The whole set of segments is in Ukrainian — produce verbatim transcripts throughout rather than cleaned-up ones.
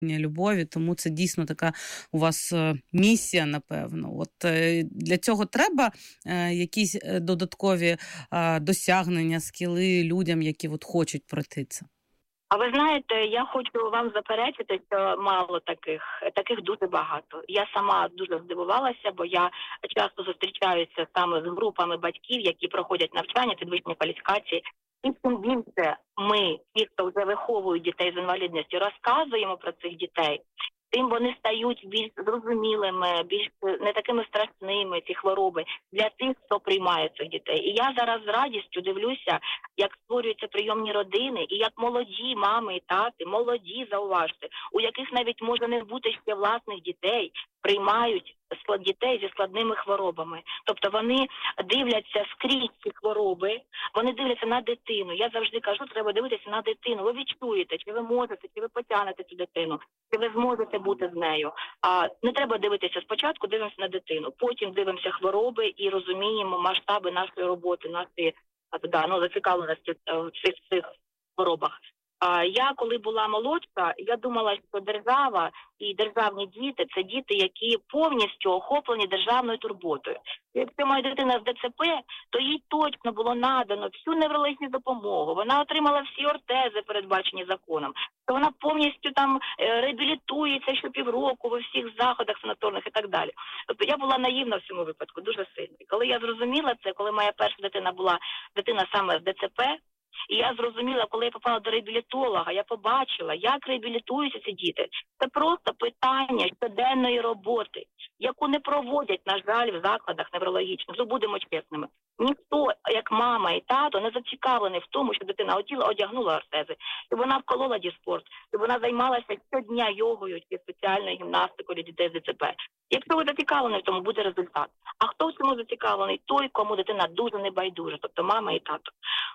любові, тому це дійсно така у вас місія, напевно. От для цього треба якісь додаткові досягнення, скіли людям, які от хочуть пройти це? А ви знаєте, я хочу вам заперечити, що мало таких, таких дуже багато. Я сама дуже здивувалася, бо я часто зустрічаюся саме з групами батьків, які проходять навчання, підвищення кваліфікації. І тим більше ми, ті, хто вже виховують дітей з інвалідністю, розказуємо про цих дітей, тим вони стають більш зрозумілими, більш не такими страшними, ці хвороби, для тих, хто приймає цих дітей. І я зараз з радістю дивлюся, як створюються прийомні родини, і як молоді мами і тати, молоді, зауважте, у яких навіть може не бути ще власних дітей, приймають дітей зі складними хворобами. Тобто вони дивляться скрізь ці хвороби, вони дивляться на дитину. Я завжди кажу, треба дивитися на дитину. Ви відчуєте, чи ви можете, чи ви потягнете цю дитину, чи ви зможете бути з нею. А не треба дивитися спочатку, дивимося на дитину, потім дивимося хвороби і розуміємо масштаби нашої роботи, нашої да, ну, зацікавленості в цих, цих хворобах. А я, коли була молодша, я думала, що держава і державні діти – це діти, які повністю охоплені державною турботою. Якщо моя дитина з ДЦП, то їй точно було надано всю неврологічну допомогу. Вона отримала всі ортези, передбачені законом. То вона повністю там реабілітується щопівроку во всіх заходах санаторних і так далі. Тобто я була наївна в цьому випадку, дуже сильно. І коли я зрозуміла це, коли моя перша дитина була дитина саме з ДЦП, і я зрозуміла, коли я попала до реабілітолога, я побачила, як реабілітуються ці діти. Це просто питання щоденної роботи, яку не проводять, на жаль, в закладах неврологічних. Ну, будемо чесними. Ніхто, як мама і тато, не зацікавлений в тому, що дитина оділа, одягнула ортези, щоб вона вколола діспорт, щоб вона займалася щодня йогою чи спеціальною гімнастикою для дітей з ДЦП. Якщо ви зацікавлені в тому, буде результат. А хто в цьому зацікавлений? Той, кому дитина дуже небайдужа, тобто мама і тато.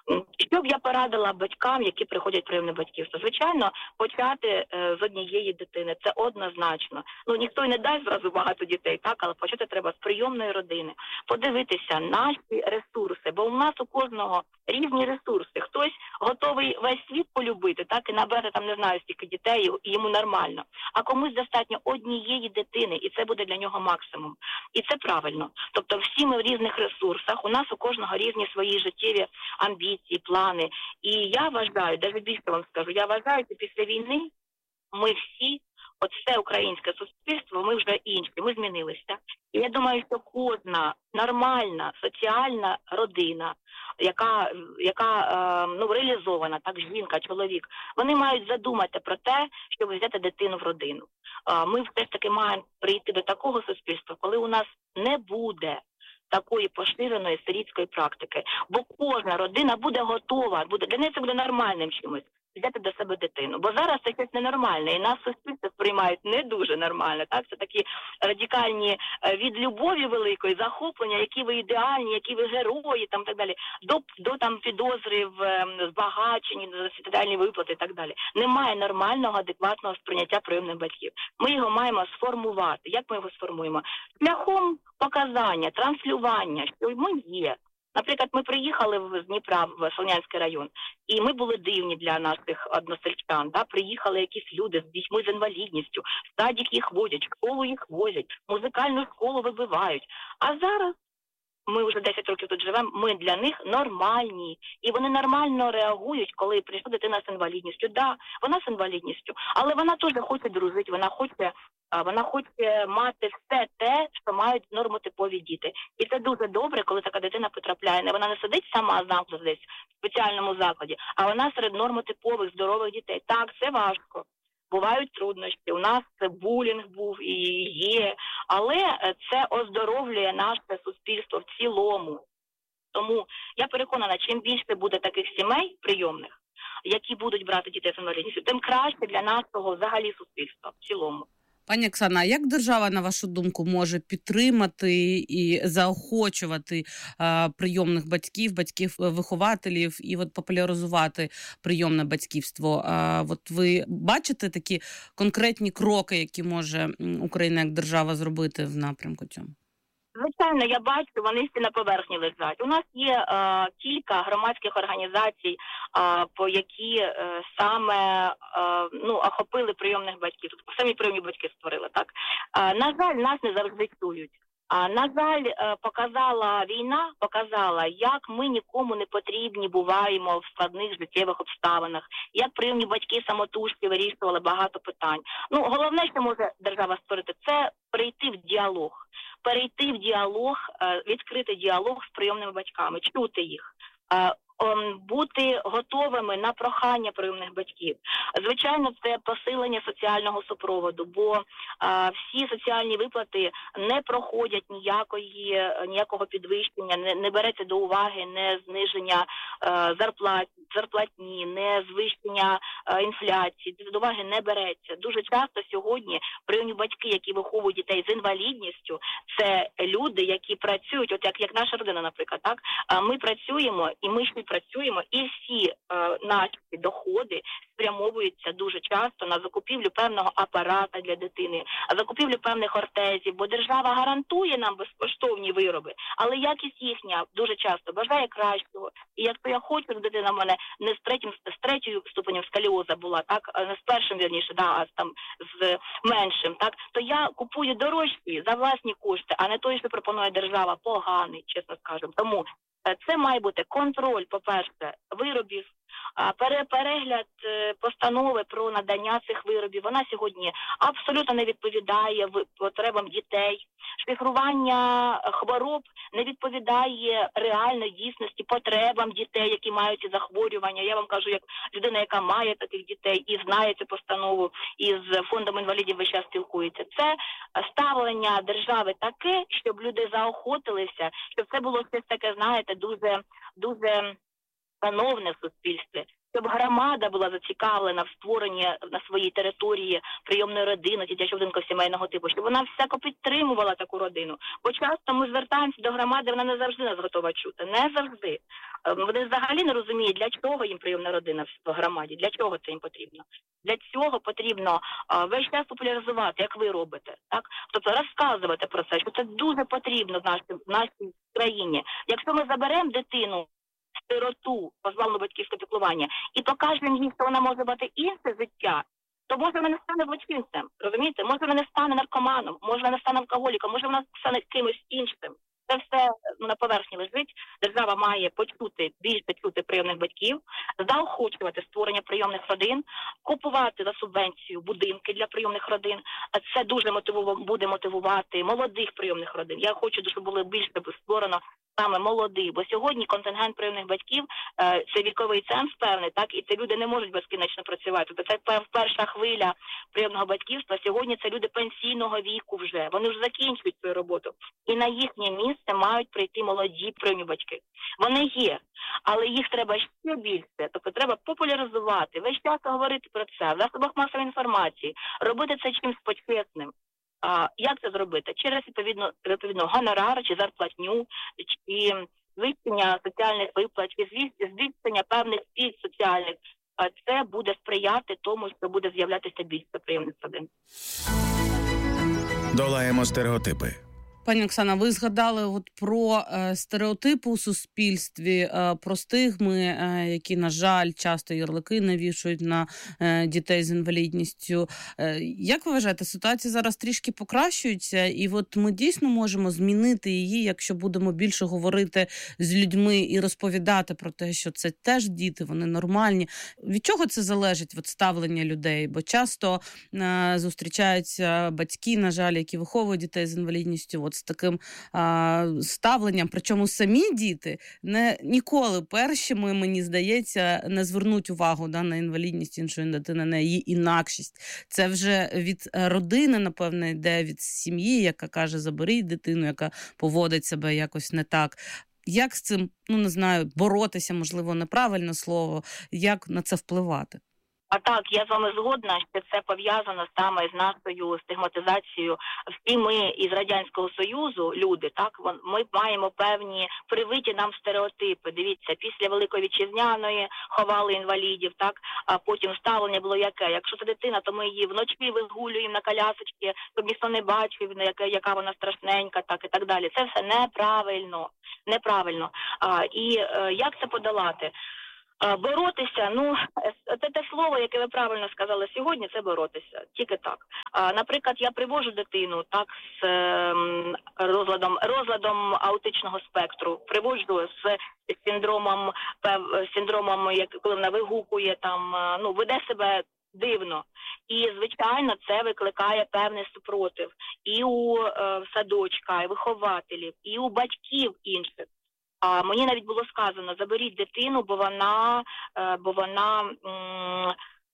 Що б я порадила батькам, які приходять в прийомне батьківство? Звичайно, почати е, з однієї дитини, це однозначно. Ну, ніхто й не дасть зразу багато дітей, так, але почати треба з прийомної родини. Подивитися наші ресурси, бо у нас у кожного різні ресурси. Хтось готовий весь світ полюбити, так, і набрати там, не знаю, стільки дітей, і йому нормально. А комусь достатньо однієї дитини, і це буде для нього максимум. І це правильно. Тобто всі ми в різних ресурсах, у нас у кожного різні свої життєві амбіції, плани. І я вважаю, навіть більше вам скажу, я вважаю, що після війни ми всі, от все українське суспільство, ми вже інші, ми змінилися. І я думаю, що кожна нормальна соціальна родина, яка, яка е, ну, реалізована, так, жінка, чоловік, вони мають задумати про те, щоб взяти дитину в родину. Е, ми все ж таки маємо прийти до такого суспільства, коли у нас не буде такої поширеної сирітської практики. Бо кожна родина буде готова, буде, для неї це буде нормальним чимось, взяти до себе дитину. Бо зараз це щось ненормальне, і нас суспільство сприймають не дуже нормально. Так? Це такі радикальні від любові великої, захоплення, які ви ідеальні, які ви герої, там, так далі, до, до там, підозри в збагаченні, до соціальні виплати і так далі. Немає нормального, адекватного сприйняття прийомних батьків. Ми його маємо сформувати. Як ми його сформуємо? Шляхом показання, транслювання, що ми є. Наприклад, ми приїхали з Дніпра в Слов'янський район, і ми були дивні для наших односельчан. Да? Приїхали якісь люди з дітьми з інвалідністю, в садик їх возять, в школу їх возять, музикальну школу вибивають. А зараз ми вже десять років тут живемо, ми для них нормальні. І вони нормально реагують, коли прийшла дитина з інвалідністю. Да, вона з інвалідністю, але вона теж хоче дружити, вона хоче, вона хоче мати все те, що мають нормотипові діти. І це дуже добре, коли така дитина потрапляє. Не вона не сидить сама замкнута десь в спеціальному закладі, а вона серед нормотипових, здорових дітей. Так, це важко. Бувають труднощі, у нас це булінг був і є, але це оздоровлює наше суспільство в цілому. Тому я переконана, чим більше буде таких сімей прийомних, які будуть брати дітей з інвалідністю, тим краще для нашого взагалі суспільства в цілому. Пані Оксана, а як держава, на вашу думку, може підтримати і заохочувати а, прийомних батьків, батьків-вихователів і от популяризувати прийомне батьківство? А, от ви бачите такі конкретні кроки, які може Україна як держава зробити в напрямку цьому? Звичайно. звичайно, я бачу, вони всі на поверхні лежать. У нас є е, кілька громадських організацій, е, по які е, саме е, ну, охопили прийомних батьків. Тобто самі прийомні батьки створили, так? Е, на жаль, нас не завжди чують. А, на жаль, показала війна, показала, як ми нікому не потрібні буваємо в складних життєвих обставинах, як прийомні батьки самотужки вирішували багато питань. Ну, головне, що може держава створити, це перейти в діалог. Перейти в діалог, відкрити діалог з прийомними батьками, чути їх. Бути готовими на прохання прийомних батьків. Звичайно, це посилення соціального супроводу, бо а, всі соціальні виплати не проходять ніякої, ніякого підвищення, не, не береться до уваги не зниження а, зарплат, зарплатні, не звищення а, інфляції, до уваги не береться. Дуже часто сьогодні прийомні батьки, які виховують дітей з інвалідністю, це люди, які працюють, от як, як наша родина, наприклад, так? А ми працюємо, і ми ще працюємо, і всі е, наші доходи спрямовуються дуже часто на закупівлю певного апарата для дитини, а закупівлю певних ортезів, бо держава гарантує нам безкоштовні вироби, але якість їхня дуже часто бажає кращого. І якщо я хочу, щоб дитина в мене не з третім, з третьою ступенем сколіоза була, так, не з першим, вірніше, да, а там з меншим, так, то я купую дорожчі за власні кошти, а не той, що пропонує держава, поганий, чесно скажемо. Тому це має бути контроль, по-перше, виробів, перегляд постанови про надання цих виробів. Вона сьогодні абсолютно не відповідає потребам дітей. Шифрування хвороб не відповідає реальної дійсності потребам дітей, які мають ці захворювання. Я вам кажу, як людина, яка має таких дітей і знає цю постанову, і з фондом інвалідів весь час спілкується. Це ставлення держави таке, щоб люди заохотилися, щоб це було щось таке, знаєте, дуже, дуже шановне в суспільстві, щоб громада була зацікавлена в створенні на своїй території прийомної родини, дитячого будинку сімейного типу, щоб вона всяко підтримувала таку родину. Бо часто ми звертаємося до громади, вона не завжди нас готова чути. Не завжди. Вони взагалі не розуміють, для чого їм прийомна родина в громаді, для чого це їм потрібно. Для цього потрібно весь час популяризувати, як ви робите. Так? Тобто розказувати про це, що це дуже потрібно в нашій, в нашій країні. Якщо ми заберемо дитину, сироту, позбавлену батьківського піклування, і покажемо їй, що вона може мати інше життя, то може вона не стане злочинцем, розумієте? Може вона не стане наркоманом, може вона не стане алкоголіком, може вона стане кимось іншим. Це все ну, на поверхні лежить. Держава має почути, більше чути прийомних батьків, заохочувати створення прийомних родин, купувати за субвенцію будинки для прийомних родин. Це дуже мотиву... буде мотивувати молодих прийомних родин. Я хочу, щоб було більше створено саме молоді, бо сьогодні контингент прийомних батьків е, це віковий ценз певний, так, і це люди не можуть безкінечно працювати. Тобто це перша хвиля прийомного батьківства. Сьогодні це люди пенсійного віку вже. Вони вже закінчують свою роботу. І на їхнє місце мають прийти молоді прийомні батьки. Вони є, але їх треба ще більше. Тобто треба популяризувати, весь час говорити про це, в засобах масової інформації, робити це чимось почесним. А як це зробити? Через відповідно, відповідно гонорар чи зарплатню, чи звищення соціальних виплат, чи збільшення певних пільг соціальних. А це буде сприяти тому, що буде з'являтися більше прийомних родин. Долаємо стереотипи. Пані Оксана, ви згадали от про е, стереотипи у суспільстві, е, про стигми, е, які, на жаль, часто ярлики навішують на е, дітей з інвалідністю. Е, як ви вважаєте, ситуація зараз трішки покращується, і от ми дійсно можемо змінити її, якщо будемо більше говорити з людьми і розповідати про те, що це теж діти, вони нормальні. Від чого це залежить, от ставлення людей? Бо часто е, зустрічаються батьки, на жаль, які виховують дітей з інвалідністю, от з таким а, ставленням, причому самі діти не ніколи першими, мені здається, не звернуть увагу да, на інвалідність іншої дитини, на її інакшість. Це вже від родини, напевно, йде, від сім'ї, яка каже, заберіть дитину, яка поводить себе якось не так. Як з цим, ну не знаю, боротися, можливо, неправильне слово, як на це впливати? А так, я з вами згодна, що це пов'язано саме з нашою стигматизацією. Всі ми із Радянського Союзу, люди, так, ми маємо певні привиті нам стереотипи. Дивіться, після Великої Вітчизняної ховали інвалідів, так, а потім ставлення було яке. Якщо це дитина, то ми її вночі вигулюємо на колясочці, щоб ніхто не бачив, яка, яка вона страшненька, так і так далі. Це все неправильно, неправильно. А, і е, як це подолати? Боротися, ну, це те слово, яке ви правильно сказали сьогодні, це боротися, тільки так. А, наприклад, я привожу дитину, так, з ем, розладом, розладом аутичного спектру, приводжу з синдромом, пев, синдромом, як, коли вона вигукує, там, ну, веде себе дивно. І, звичайно, це викликає певний супротив і у е, садочка, і вихователів, і у батьків інших. А мені навіть було сказано, заберіть дитину, бо вона, бо вона м,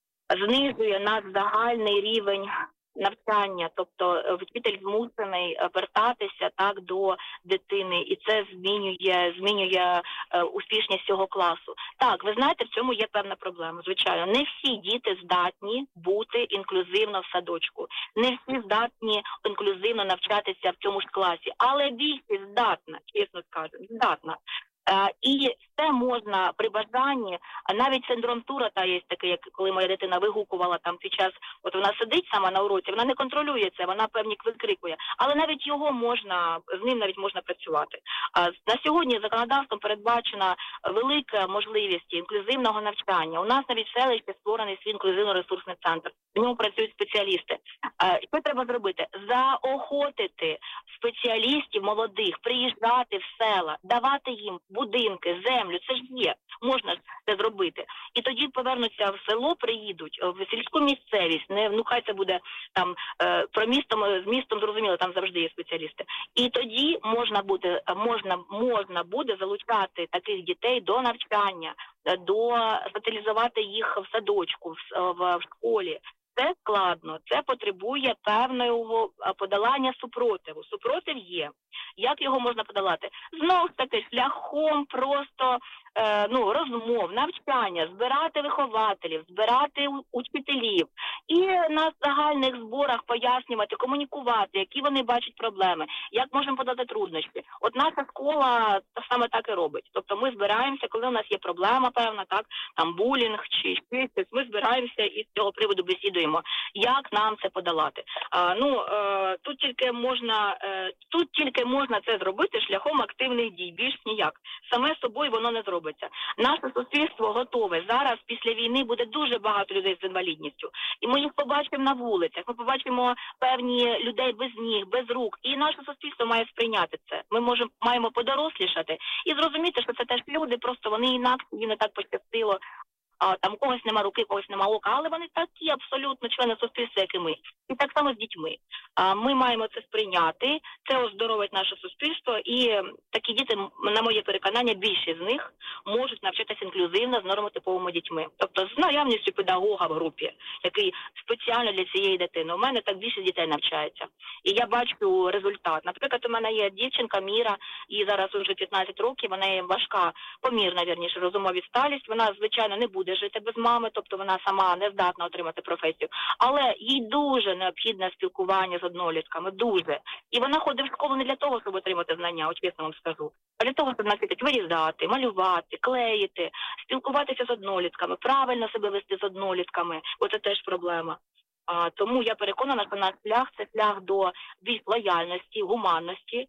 знижує наш загальний рівень навчання. Тобто вчитель змушений вертатися так до дитини, і це змінює, змінює е, успішність цього класу. Так, ви знаєте, в цьому є певна проблема, звичайно. Не всі діти здатні бути інклюзивно в садочку. Не всі здатні інклюзивно навчатися в цьому ж класі. Але більшість здатна, чесно скажу, здатна. Uh, і це можна при бажанні, а навіть синдром Туретта є такий, як коли моя дитина вигукувала там під час, от вона сидить сама на уроці, вона не контролює це, вона певні викрикує, але навіть його можна, з ним навіть можна працювати. А на сьогодні законодавством передбачена велика можливість інклюзивного навчання. У нас навіть в селищі створений свій інклюзивно-ресурсний центр, в ньому працюють спеціалісти. А, що треба зробити? Заохотити спеціалістів молодих, приїжджати в села, давати їм будинки, землю, це ж є, можна це зробити. І тоді повернуться в село, приїдуть в сільську місцевість, не, ну хай це буде там е, про містом, з містом зрозуміло, там завжди є спеціалісти. І тоді можна буде, можна, можна буде залучати таких дітей до навчання, до соціалізувати їх в садочку, в, в, в школі. Це складно, це потребує певного подолання супротиву. Супротив є. Як його можна подолати? Знову ж таки, шляхом просто е, ну, розмов, навчання, збирати вихователів, збирати учителів і на загальних зборах пояснювати, комунікувати, які вони бачать проблеми, як можемо подати труднощі. От наша школа саме так і робить. Тобто ми збираємося, коли у нас є проблема певна, так, там булінг чи щось, ми збираємося і з цього приводу бесідуємо, як нам це подолати. А, ну, е, тут тільки можна, е, тут тільки можна це зробити шляхом активних дій, більш ніяк. Саме собою воно не зробиться. Наше суспільство готове. Зараз після війни буде дуже багато людей з інвалідністю. І ми їх побачимо на вулицях, ми побачимо певні людей без ніг, без рук. І наше суспільство має сприйняти це. Ми можемо, маємо подорослішати і зрозуміти, що це теж люди, просто вони інакше, їм не так пощастило. А, там когось нема руки, когось нема ока, але вони такі абсолютно члени суспільства, як і ми. І так само з дітьми. А, ми маємо це сприйняти, це оздоровить наше суспільство, і такі діти, на моє переконання, більшість з них можуть навчатися інклюзивно з нормотиповими дітьми. Тобто з наявністю педагога в групі, який спеціально для цієї дитини. У мене так більше дітей навчається. І я бачу результат. Наприклад, у мене є дівчинка Міра, їй зараз вже п'ятнадцять років, вона є важка, помірна, вірніше, розумова відсталість. Вона, звичайно, не буде жити без мами, тобто вона сама не здатна отримати професію. Але їй дуже необхідне спілкування з однолітками, дуже. І вона ходить в школу не для того, щоб отримати знання, от чесно вам скажу, а для того, щоб навчитись вирізати, малювати, клеїти, спілкуватися з однолітками, правильно себе вести з однолітками, бо це теж проблема. А, тому я переконана, що наш шлях – це шлях до більш лояльності, гуманності,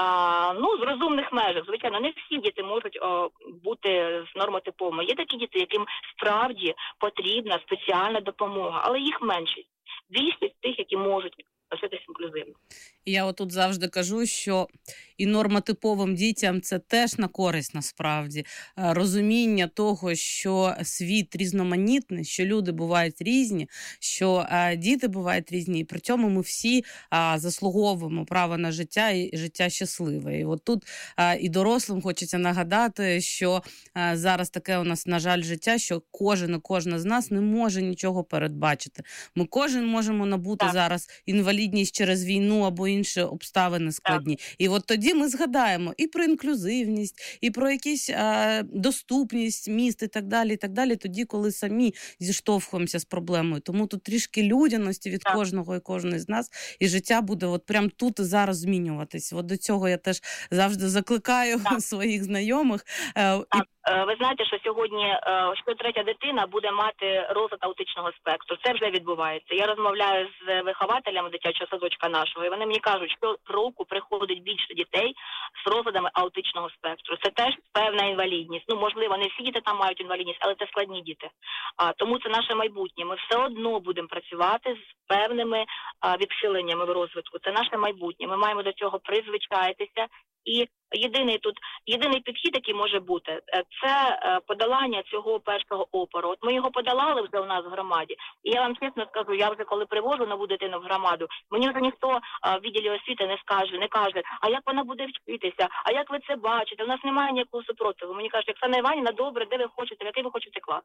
А, ну, з розумних межах. Звичайно, не всі діти можуть о, бути з нормотиповими. Є такі діти, яким справді потрібна спеціальна допомога, але їх меншість. Більшість тих, які можуть навчатися інклюзивно. Я отут завжди кажу, що і нормотиповим дітям це теж на користь насправді. Розуміння того, що світ різноманітний, що люди бувають різні, що а, діти бувають різні, і при цьому ми всі а, заслуговуємо право на життя і життя щасливе. І от тут а, і дорослим хочеться нагадати, що а, зараз таке у нас, на жаль, життя, що кожен і кожна з нас не може нічого передбачити. Ми кожен можемо набути так. зараз інвалідність через війну або інші обставини складні. Так. І от тоді ми згадаємо і про інклюзивність, і про якісь а, доступність міст і так далі, і так далі, тоді, коли самі зіштовхуємося з проблемою. Тому тут трішки людяності від так. кожного і кожної з нас, і життя буде от прям тут і зараз змінюватись. От до цього я теж завжди закликаю так. своїх знайомих. Так. І... Ви знаєте, що сьогодні щотретя дитина буде мати розлад аутичного спектру. Це вже відбувається. Я розмовляю з вихователями дитячого садочка нашого, і вони мені кажуть, що року приходить більше дітей з розладами аутичного спектру. Це теж певна інвалідність. Ну, можливо, не всі діти там мають інвалідність, але це складні діти. А, тому це наше майбутнє. Ми все одно будемо працювати з певними а, відхиленнями в розвитку. Це наше майбутнє. Ми маємо до цього призвичаїтися. І єдиний тут, єдиний підхід, який може бути, це подолання цього першого опору. От ми його подолали вже у нас в громаді. І я вам чесно скажу, я вже коли привожу нову дитину в громаду, мені вже ніхто в відділі освіти не скаже, не каже, а як вона буде вчитися, а як ви це бачите? У нас немає ніякого супротиву. Мені кажуть, Оксана Іванівна, добре, де ви хочете, в який ви хочете клас?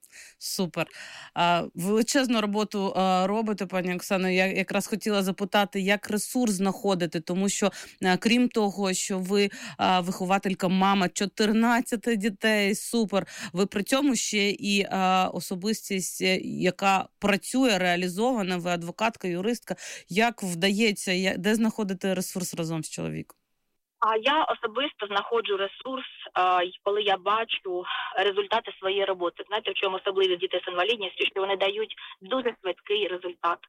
Супер. Величезну роботу робите, пані Оксано. Я якраз хотіла запитати, як ресурс знаходити, тому що, крім того, що ви вихователька, мама чотирнадцяти дітей, супер, ви при цьому ще і особистість, яка працює, реалізована, ви адвокатка, юристка. Як вдається, де знаходити ресурс разом з чоловіком? А я особисто знаходжу ресурс, коли я бачу результати своєї роботи. Знаєте, в чому особливість дітей з інвалідністю, що вони дають дуже швидкий результат.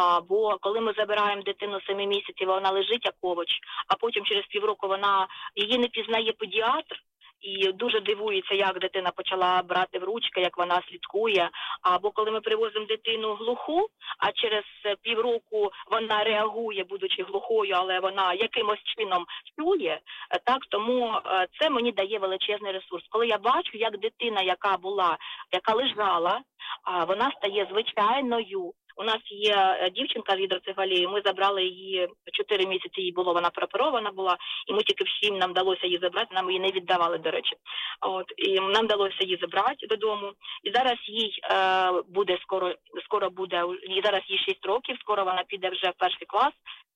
Бо коли ми забираємо дитину семи місяців, вона лежить як овоч, а потім через півроку вона її не пізнає педіатр, і дуже дивується, як дитина почала брати в ручки, як вона слідкує. Або коли ми привозимо дитину глуху, а через півроку вона реагує, будучи глухою, але вона якимось чином чує, так, тому це мені дає величезний ресурс. Коли я бачу, як дитина, яка була, яка лежала, вона стає звичайною. У нас є дівчинка з гідроцефалією, ми забрали її, чотири місяці їй було, вона прооперована була, і ми тільки всім нам вдалося її забрати, нам її не віддавали, до речі. От, і нам вдалося її забрати додому, і зараз їй е, буде скоро, скоро буде, їй зараз їй шість років, скоро вона піде вже в перший клас.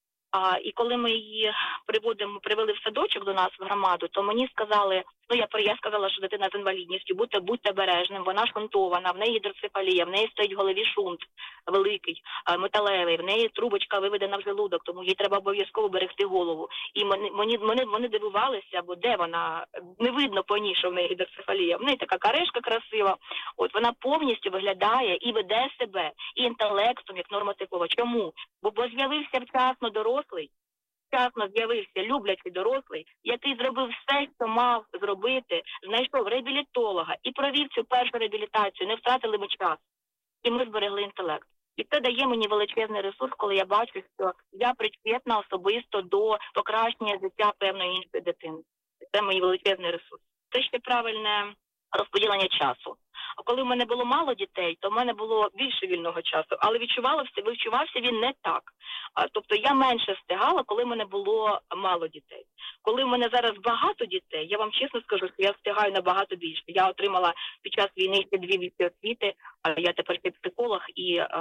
А, і коли ми її приводимо, привели в садочок до нас в громаду, то мені сказали, ну я, я сказала, що дитина з інвалідністю, будьте, будьте обережним, вона шунтована, в неї гідроцефалія, в неї стоїть в голові шунт великий, металевий, в неї трубочка виведена в желудок, тому їй треба обов'язково берегти голову. І мені, мені, вони, вони дивувалися, бо де вона, не видно по ній, що в неї гідроцефалія, в неї така карешка красива, от вона повністю виглядає і веде себе, і інтелектом, як нормотипова. Чому? Бо, бо з'явився вчасно дорослий, вчасно з'явився люблячий дорослий, який зробив все, що мав зробити, знайшов реабілітолога і провів цю першу реабілітацію, не втратили ми час. І ми зберегли інтелект. І це дає мені величезний ресурс, коли я бачу, що я причетна особисто до покращення життя певної іншої дитини. Це мій величезний ресурс. Це ще правильне розподілення часу. А коли в мене було мало дітей, то в мене було більше вільного часу, але відчувався, відчувався він не так. А, тобто я менше встигала, коли в мене було мало дітей. Коли в мене зараз багато дітей, я вам чесно скажу, що я встигаю набагато більше. Я отримала під час війни ще дві вищі освіти, а я тепер ще психолог і е,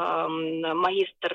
магістр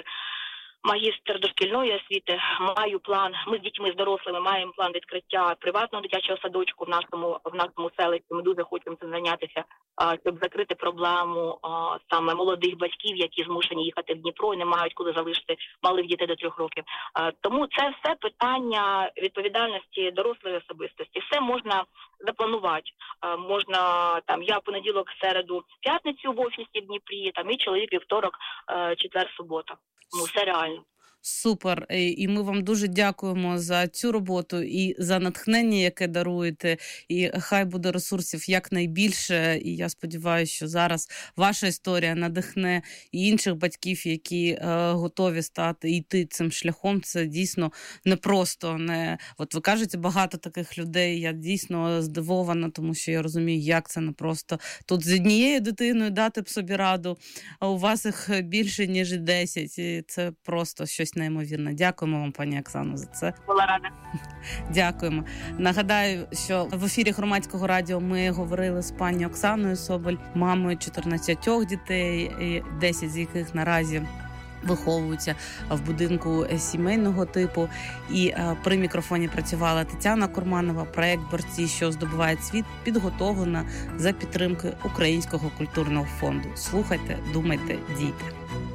Магістр дошкільної освіти, маю план, ми з дітьми, з дорослими маємо план відкриття приватного дитячого садочку в нашому, в нашому селищі. Ми дуже хочемо цим зайнятися, щоб закрити проблему саме молодих батьків, які змушені їхати в Дніпро і не мають коли залишити малих дітей до трьох років. Тому це все питання відповідальності дорослої особистості. Все можна запланувати. Можна, там, я в понеділок, середу, п'ятницю в офісі в Дніпрі, там, і чоловік вівторок, четвер, субота. Ну, все реально. Супер. І ми вам дуже дякуємо за цю роботу і за натхнення, яке даруєте. І хай буде ресурсів якнайбільше. І я сподіваюся, що зараз ваша історія надихне і інших батьків, які е, готові стати і йти цим шляхом. Це дійсно непросто. Не... От ви кажете, багато таких людей. Я дійсно здивована, тому що я розумію, як це непросто. Тут з однією дитиною дати б собі раду, а у вас їх більше, ніж десять. І це просто щось неймовірно. Дякуємо вам, пані Оксано, за це. Була рада. Дякуємо. Нагадаю, що в ефірі Громадського радіо ми говорили з пані Оксаною Соболь, мамою чотирнадцяти дітей, десять з яких наразі виховуються в будинку сімейного типу. І а, при мікрофоні працювала Тетяна Курманова. Проект «Борці, що здобувають світ» підготовлена за підтримки Українського культурного фонду. Слухайте, думайте, дійте.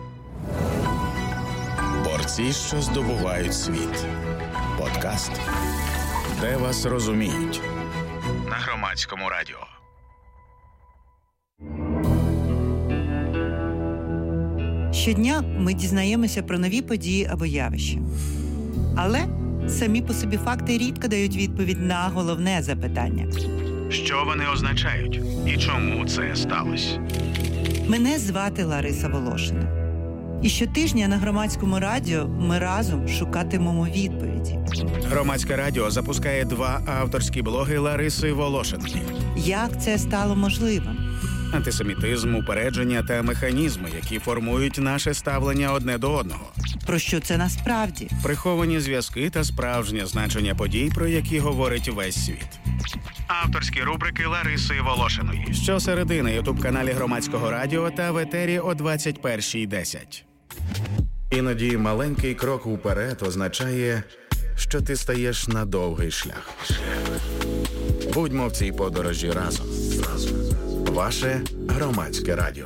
Борці, що здобувають світ. Подкаст, де вас розуміють. На Громадському радіо. Щодня ми дізнаємося про нові події або явища. Але самі по собі факти рідко дають відповідь на головне запитання. Що вони означають і чому це сталося? Мене звати Лариса Волошина. І щотижня на Громадському радіо ми разом шукатимемо відповіді. Громадське радіо запускає два авторські блоги Лариси Волошиної. Як це стало можливим? Антисемітизм, упередження та механізми, які формують наше ставлення одне до одного. Про що це насправді? Приховані зв'язки та справжнє значення подій, про які говорить весь світ. Авторські рубрики Лариси Волошиної. Щосереди на ютуб-каналі Громадського радіо та в етері о двадцять першій десять. Іноді маленький крок уперед означає, що ти стаєш на довгий шлях. Будьмо в цій подорожі разом. Ваше Громадське радіо.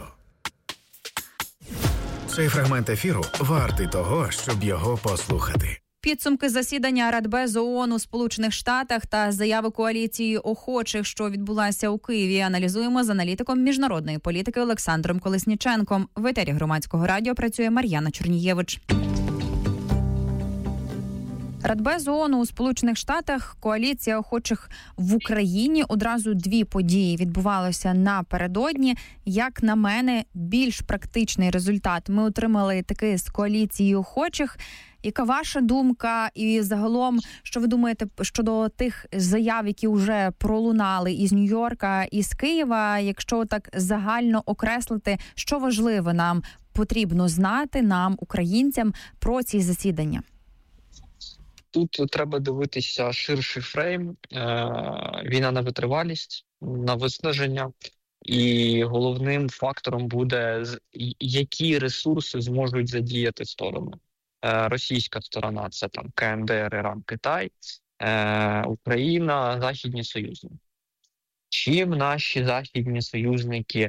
Цей фрагмент ефіру вартий того, щоб його послухати. Підсумки засідання Радбезу ООН у Сполучених Штатах та заяви коаліції охочих, що відбулася у Києві, аналізуємо з аналітиком міжнародної політики Олександром Колесніченком. В етері Громадського радіо працює Мар'яна Чорнієвич. Радбез ООН у Сполучених Штатах, коаліція охочих в Україні. Одразу дві події відбувалося напередодні. Як на мене, більш практичний результат ми отримали таки з коаліції охочих. Яка ваша думка і загалом, що ви думаєте щодо тих заяв, які вже пролунали із Нью-Йорка, із Києва, якщо так загально окреслити, що важливо нам потрібно знати, нам, українцям, про ці засідання? Тут треба дивитися ширший фрейм, війна на витривалість, на виснаження. І головним фактором буде, які ресурси зможуть задіяти сторони. Російська сторона – це там КНДР, Іран, Китай, Україна, західні союзники. Чим наші західні союзники,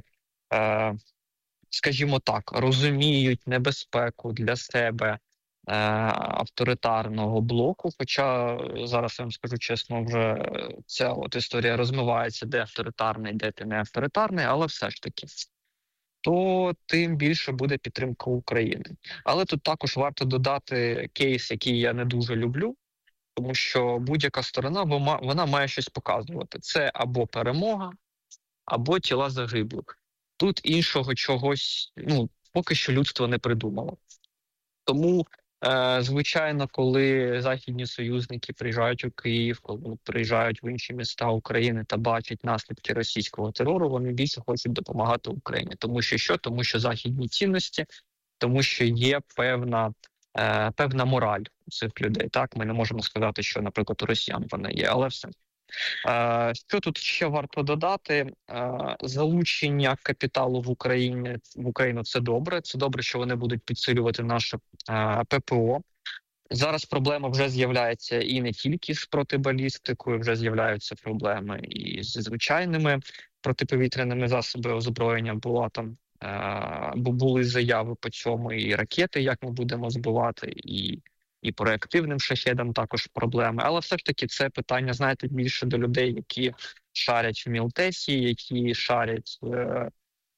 скажімо так, розуміють небезпеку для себе авторитарного блоку, хоча зараз я вам скажу чесно, вже ця от історія розмивається, де авторитарний, де ти не авторитарний, але все ж таки, то тим більше буде підтримка України. Але тут також варто додати кейс, який я не дуже люблю, тому що будь-яка сторона, вона має щось показувати. Це або перемога, або тіла загиблих. Тут іншого чогось, ну, поки що людство не придумало. Тому звичайно, коли західні союзники приїжджають у Київ, коли приїжджають в інші міста України та бачать наслідки російського терору, вони більше хочуть допомагати Україні. Тому що що? Тому що західні цінності, тому що є певна, е, певна мораль у цих людей. Так, ми не можемо сказати, що, наприклад, у росіян вона є, але все. Е, що тут ще варто додати? Е, залучення капіталу в Україні в Україну – це добре. Це добре, що вони будуть підсилювати наше е, ППО. Зараз проблема вже з'являється і не тільки з протибалістикою, вже з'являються проблеми і з звичайними протиповітряними засобами озброєння. Була там, е, бо були заяви по цьому, і ракети, як ми будемо збивати, і І по реактивним шахедам також проблеми. Але все ж таки це питання, знаєте, більше до людей, які шарять в мілтесі, які шарять е, е,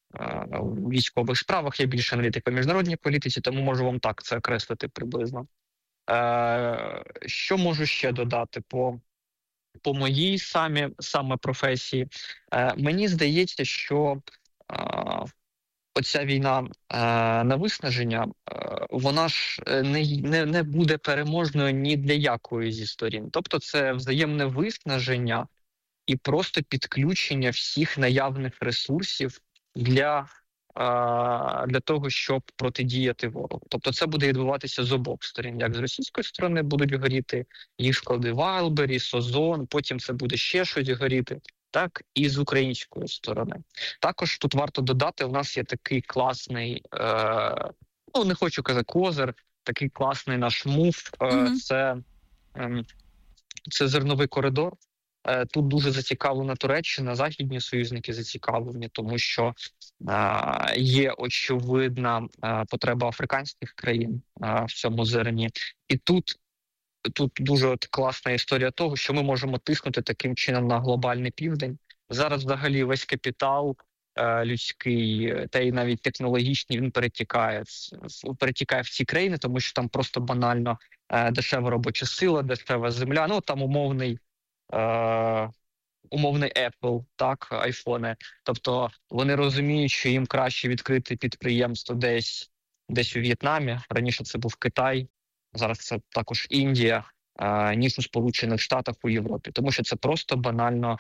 у військових справах. Я більше аналітик по міжнародній політиці, тому можу вам так це окреслити приблизно. Е, що можу ще додати по, по моїй самі, саме професії? Е, мені здається, що е, оця війна е, на виснаження, е, вона ж не, не, не буде переможною ні для якої зі сторін. Тобто це взаємне виснаження і просто підключення всіх наявних ресурсів для, е, для того, щоб протидіяти ворогу. Тобто це буде відбуватися з обох сторін. Як з російської сторони будуть горіти їх склади Вайлбері, Созон, потім це буде ще щось горіти. Так, і з української сторони. Також тут варто додати, у нас є такий класний, е, ну, не хочу казати козир, такий класний наш мув, Мгм. це, ем, це зерновий коридор. Е, Тут дуже зацікавлена Туреччина, західні союзники зацікавлені, тому що е, є очевидна е, потреба африканських країн е, в цьому зерні. І тут, тут дуже от класна історія того, що ми можемо тиснути таким чином на глобальний південь. Зараз взагалі весь капітал е, людський, е, та й навіть технологічний, він перетікає, з- в- перетікає в ці країни, тому що там просто банально е, дешева робоча сила, дешева земля. Ну там умовний е, умовний Apple, так, айфони. Тобто вони розуміють, що їм краще відкрити підприємство десь, десь у В'єтнамі. Раніше це був Китай, зараз це також Індія, е, ніж у Сполучених Штатах у Європі. Тому що це просто банально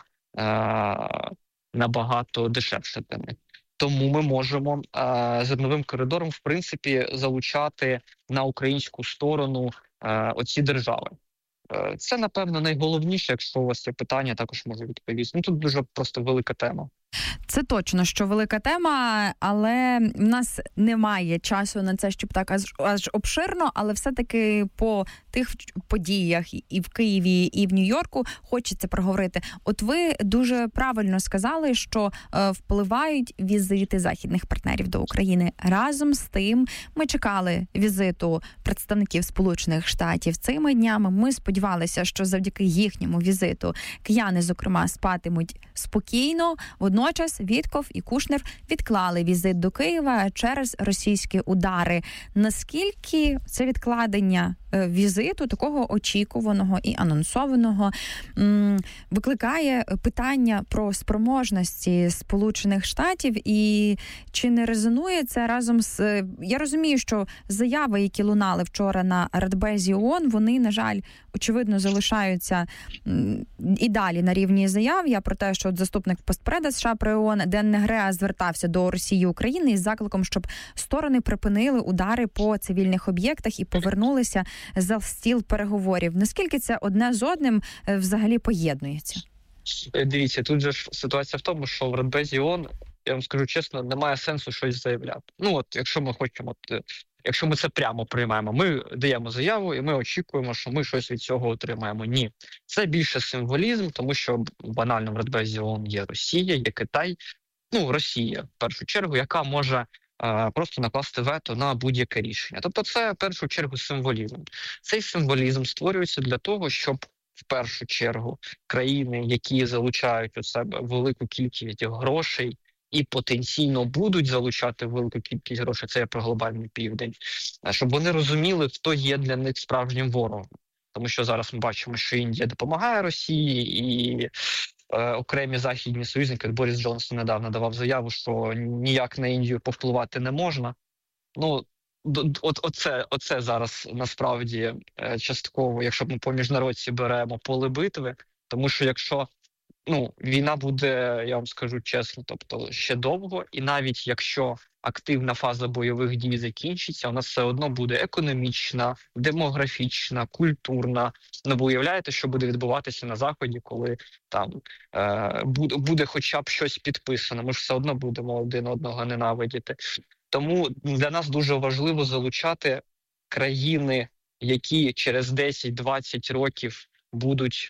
е, набагато дешевше для них. Тому ми можемо е, зерновим коридором, в принципі, залучати на українську сторону е, оці держави. Е, Це, напевно, найголовніше. Якщо у вас є питання, також можу відповісти. Ну, тут дуже просто велика тема. Це точно, що велика тема, але в нас немає часу на це, щоб так аж, аж обширно, але все-таки по тих подіях і в Києві, і в Нью-Йорку хочеться проговорити. От ви дуже правильно сказали, що е, впливають візити західних партнерів до України. Разом з тим ми чекали візиту представників Сполучених Штатів цими днями. Ми сподівалися, що завдяки їхньому візиту кияни, зокрема, спатимуть спокійно. Водночас Вітков і Кушнер відклали візит до Києва через російські удари. Наскільки це відкладення е, візиту, такого очікуваного і анонсованого, м, викликає питання про спроможності Сполучених Штатів, і чи не резонує це разом з... Я розумію, що заяви, які лунали вчора на Радбезі ООН, вони, на жаль, очевидно, залишаються м, і далі на рівні заяв. Я про те, що от заступник постпреда США при ООН Ден Негреа звертався до Росії і України із закликом, щоб сторони припинили удари по цивільних об'єктах і повернулися за стіл переговорів. Наскільки це одне з одним е, взагалі поєднується? Е, Дивіться, тут же ж ситуація в тому, що в Радбезі ООН, я вам скажу чесно, немає сенсу щось заявляти. Ну от, якщо ми хочемо, от, е, якщо ми це прямо приймаємо, ми даємо заяву і ми очікуємо, що ми щось від цього отримаємо. Ні, це більше символізм, тому що банально в Радбезі ООН є Росія, є Китай, ну Росія в першу чергу, яка може е, просто накласти вето на будь-яке рішення. Тобто, це в першу чергу символізм. Цей символізм створюється для того, щоб в першу чергу країни, які залучають у себе велику кількість грошей і потенційно будуть залучати велику кількість грошей, це я про глобальний південь, е, щоб вони розуміли, хто є для них справжнім ворогом. Тому що зараз ми бачимо, що Індія допомагає Росії, і е, окремі західні союзники, Борис Джонсон недавно давав заяву, що ніяк на Індію повпливати не можна. Ну, д- д- от оце, оце зараз насправді е, частково, якщо ми по міжнародці беремо поле битви, тому що якщо ну, війна буде, я вам скажу чесно, тобто ще довго, і навіть якщо активна фаза бойових дій закінчиться, у нас все одно буде економічна, демографічна, культурна. Ну, ви уявляєте, що буде відбуватися на Заході, коли там е, буде, буде хоча б щось підписано. Ми ж все одно будемо один одного ненавидіти. Тому для нас дуже важливо залучати країни, які через десять-двадцять років будуть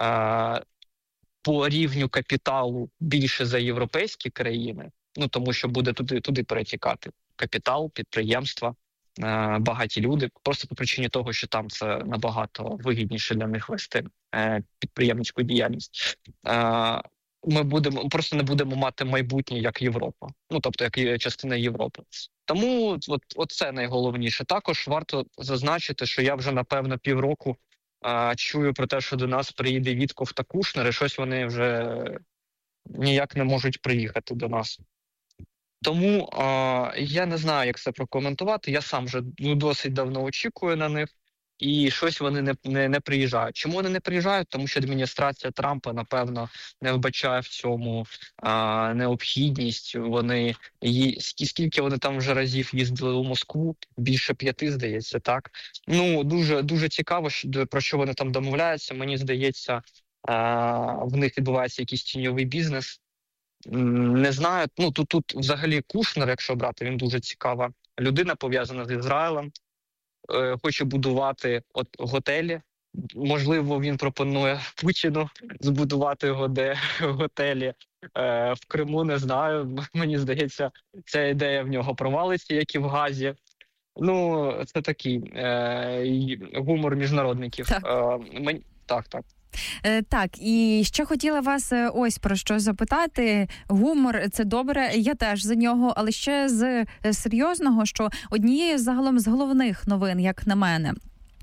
е, по рівню капіталу більше за європейські країни, ну тому що буде туди, туди перетікати капітал, підприємства, е, багаті люди, просто по причині того, що там це набагато вигідніше для них вести е, підприємницьку діяльність. Е, ми будемо просто не будемо мати майбутнє як Європа, ну тобто як є частина Європи. Тому от, от це найголовніше. Також варто зазначити, що я вже напевно півроку а, чую про те, що до нас приїде Вітков та Кушнер, і щось вони вже ніяк не можуть приїхати до нас. Тому а, я не знаю, як це прокоментувати. Я сам вже досить давно очікую на них, і щось вони не, не, не приїжджають. Чому вони не приїжджають? Тому що адміністрація Трампа, напевно, не вбачає в цьому а, необхідність. Вони ї, скільки вони там вже разів їздили у Москву? Більше п'яти, здається, так? Ну, дуже, дуже цікаво, що, про що вони там домовляються. Мені здається, а, в них відбувається якийсь тіньовий бізнес. Не знаю, ну тут, тут взагалі Кушнер, якщо брати, він дуже цікава людина пов'язана з Ізраїлем, е, хоче будувати от готелі. Можливо, він пропонує Путіну збудувати годе, готелі е, в Криму, не знаю. Мені здається, ця ідея в нього провалиться, як і в Газі. Ну, це такий е, гумор міжнародників. Так. Е, мен... так, так. Е, так, і ще хотіла вас е, ось про що запитати. Гумор – це добре, я теж за нього, але ще з е, серйозного, що однією загалом з головних новин, як на мене,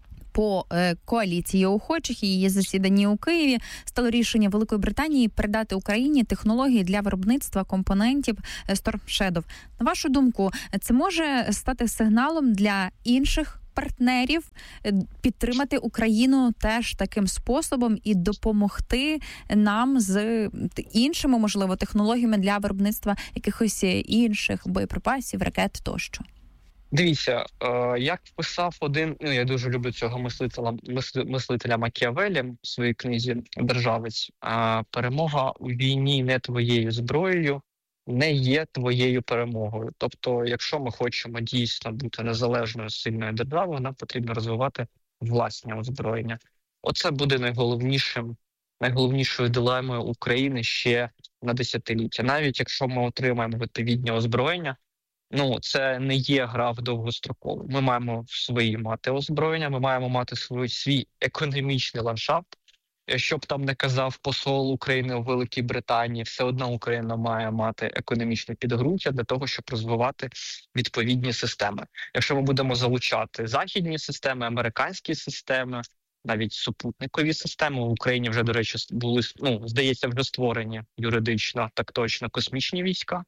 по е, коаліції охочих і її засіданні у Києві стало рішення Великої Британії передати Україні технології для виробництва компонентів е, Storm Shadow. На вашу думку, це може стати сигналом для інших партнерів підтримати Україну теж таким способом і допомогти нам з іншими, можливо, технологіями для виробництва якихось інших боєприпасів, ракет тощо? Дивіться, е, як писав один, ну я дуже люблю цього мислителя, мисли, мислителя Макіавеллі в своїй книзі «Державець», е, перемога у війні не твоєю зброєю не є твоєю перемогою. Тобто, якщо ми хочемо дійсно бути незалежною, сильною державою, нам потрібно розвивати власне озброєння. Оце буде найголовнішим, найголовнішою дилемою України ще на десятиліття. Навіть якщо ми отримаємо відповідні озброєння, ну, це не є гра в довгострокову. Ми маємо свої мати озброєння, ми маємо мати свій, свій економічний ландшафт. Щоб там не казав посол України у Великій Британії, все одно Україна має мати економічне підґрунтя для того, щоб розвивати відповідні системи. Якщо ми будемо залучати західні системи, американські системи, навіть супутникові системи, в Україні вже, до речі, були, ну, здається, вже створені юридично, так точно, космічні війська.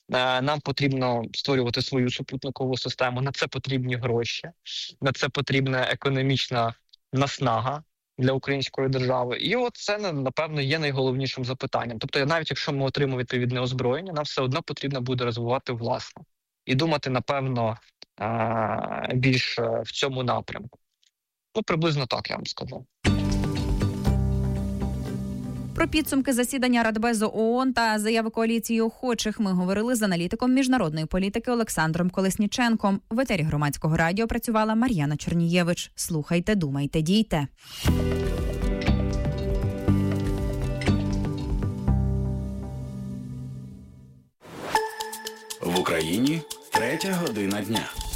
Нам потрібно створювати свою супутникову систему, на це потрібні гроші, на це потрібна економічна наснага для української держави. І от це, напевно, є найголовнішим запитанням. Тобто, навіть якщо ми отримаємо відповідне озброєння, нам все одно потрібно буде розвивати власне. І думати, напевно, більше в цьому напрямку. Ну, приблизно так, я вам скажу. Про підсумки засідання Радбезу ООН та заяви коаліції охочих ми говорили з аналітиком міжнародної політики Олександром Колесніченком. В етері Громадського радіо працювала Мар'яна Чернієвич. Слухайте, думайте, дійте. В Україні третя година дня.